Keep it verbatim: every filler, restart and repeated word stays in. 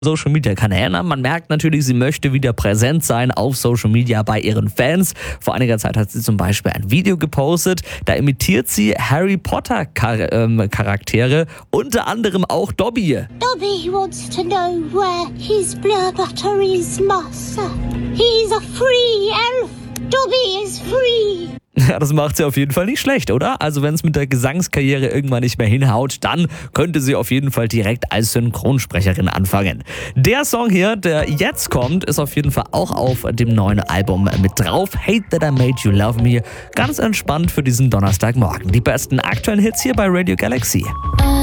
Social Media Kanälen. Man merkt natürlich, sie möchte wieder präsent sein auf Social Media bei ihren Fans. Vor einiger Zeit hat sie zum Beispiel ein Video gepostet, da imitiert sie Harry Potter Char- ähm, Charaktere, unter anderem auch Dobby. Dobby wants to know where his Blurbatteries master. He's a free elf. Dobby is free. Ja, das macht sie auf jeden Fall nicht schlecht, oder? Also wenn es mit der Gesangskarriere irgendwann nicht mehr hinhaut, dann könnte sie auf jeden Fall direkt als Synchronsprecherin anfangen. Der Song hier, der jetzt kommt, ist auf jeden Fall auch auf dem neuen Album mit drauf. Hate That I Made You Love Me. Ganz entspannt für diesen Donnerstagmorgen. Die besten aktuellen Hits hier bei Radio Galaxy.